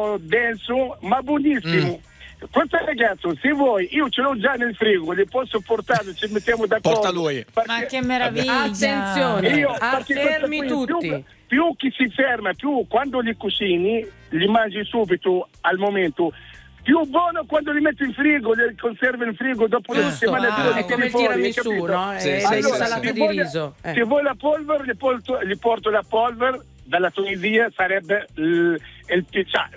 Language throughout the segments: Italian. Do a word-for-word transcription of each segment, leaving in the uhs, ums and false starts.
po' denso, ma buonissimo. Mm. Questo ragazzo, se vuoi, io ce l'ho già nel frigo, li posso portare, ci mettiamo d'accordo. Porta lui. Perché, ma che meraviglia! Attenzione, io, affermi tutti. Più, più chi si ferma, più quando li cucini, li mangi subito al momento. Più buono quando li metti in frigo, li conservi in frigo dopo le settimane. Ah, è come il tiramisù, no? Sì, È sì, la sì, insalata sì. di riso. Eh. Se vuoi la polvere, gli porto, gli porto la polvere dalla Tunisia, sarebbe il, il, cioè,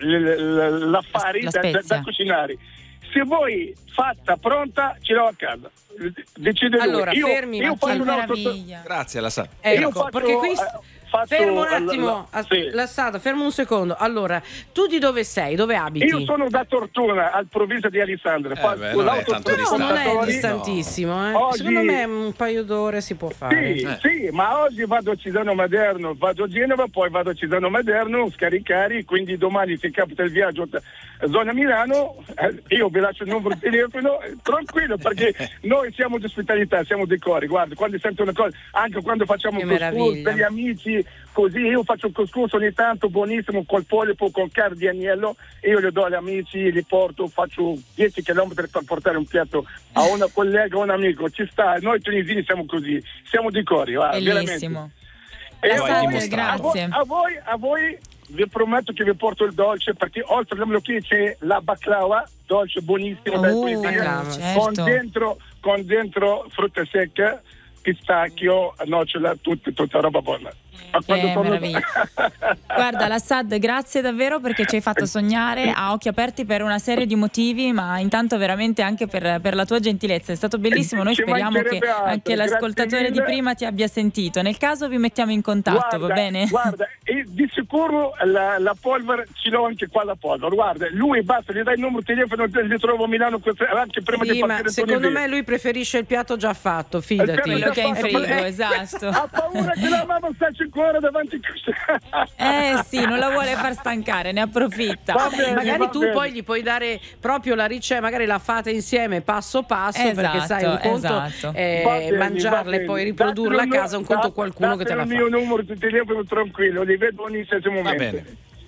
l'affare La da, da, da cucinare. Se vuoi fatta, pronta, ce l'ho a casa. Decide lui. Allora, io, fermi, io ma faccio che un auto- meraviglia! Grazie, la sa. Ecco, io faccio, perché qui... eh, faccio- Fermo un la- attimo, la- as- sì. Lassata, fermo un secondo. Allora, tu di dove sei? Dove abiti? Io sono da Tortona, al provincia di Alessandria. Eh Faccio beh, non è tanto No, non è l'autotrasportatori. distantissimo, eh. Oggi- Secondo me un paio d'ore si può fare. Sì, Eh. sì, ma oggi vado a Cisano Maderno, vado a Genova, poi vado a Cisano Maderno, scaricare, quindi domani se capita il viaggio a zona Milano, eh, io vi lascio il numero di telefono, eh, tranquillo, perché noi siamo di ospitalità, siamo di cuore, guarda, quando sento una cosa, anche quando facciamo Che un couscous meraviglia. per gli amici, così io faccio un couscous ogni tanto buonissimo col polipo, col carne di agnello, e io li do agli amici, li porto, faccio dieci chilometri per portare un piatto a una collega o un amico, ci sta, noi tunisini siamo così, siamo di cuore, guarda, Bellissimo. veramente. E La a Sante, voi, grazie. A voi, a voi, a voi vi prometto che vi porto il dolce, perché oltre alla che c'è la baklava, dolce buonissimo Oh, da Tunisia, certo. con dentro con dentro frutta secca, pistacchio, nocciole, tutta, tutta roba buona. Ma quando Che torno- meraviglia. Guarda, Lassad, grazie davvero perché ci hai fatto sognare a occhi aperti per una serie di motivi, ma intanto veramente anche per, per la tua gentilezza. È stato bellissimo. Noi Ci speriamo che mancherebbe altro, anche l'ascoltatore grazie di mille. prima ti abbia sentito. Nel caso vi mettiamo in contatto, Guarda, va bene? Guarda, e di sicuro la, la polvere ce l'ho anche qua la polvere. Guarda, lui basta, gli dai il numero di telefono, li trovo a Milano anche prima Sì, di ma partire. secondo me lui preferisce il piatto già fatto, fidati. Quello che è in frigo, Eh, esatto. Ha paura che la mamma starci ancora davanti a questo. Eh sì, non la vuole far stancare, ne approfitta. Va bene, Magari va tu bene. poi gli puoi dare proprio la ricetta, magari la fate insieme passo passo, Esatto, perché sai, un conto esatto. è Va bene, va mangiarle e bene. poi riprodurla a Datelo casa, un il conto nu- qualcuno che te la datelo fa. il mio numero di telefono tranquillo, li vedo ogni stesso momento. Va bene.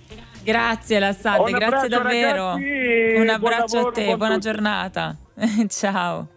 Grazie Lassad, Un grazie abbraccio, davvero. ragazzi, Un buon abbraccio lavoro, a te, buon buona tutto. giornata. Ciao.